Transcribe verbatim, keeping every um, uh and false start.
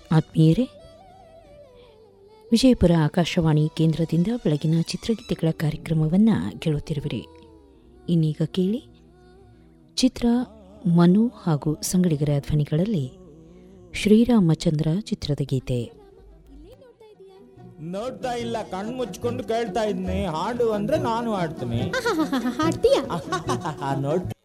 ಆತ್ಮೀಯರೇ, ವಿಜಯಪುರ ಆಕಾಶವಾಣಿ ಕೇಂದ್ರದಿಂದ ಬೆಳಗಿನ ಚಿತ್ರಗೀತೆಗಳ ಕಾರ್ಯಕ್ರಮವನ್ನು ಕೇಳುತ್ತಿರುವಿರಿ. ಇನ್ನೀಗ ಕೇಳಿ ಚಿತ್ರ ಮನು ಹಾಗೂ ಸಂಗಡಿಗರ ಧ್ವನಿಗಳಲ್ಲಿ ಶ್ರೀರಾಮಚಂದ್ರ ಚಿತ್ರದ ಗೀತೆ. ನೋಡ್ತಾ ಇಲ್ಲ, ಕಣ್ಣು ಮುಚ್ಕೊಂಡು ಕೇಳ್ತಾ ಇದ್ನಿ. ಹಾಡು ಅಂದ್ರೆ ನಾನು ಹಾಡ್ತೀನಿ. ಹಾಡ್ತೀಯಾ? ನೋಡ್